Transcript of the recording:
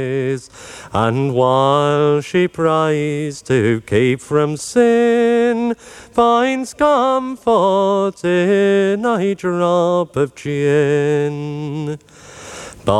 And while she prays to keep from sin, finds comfort in a drop of gin.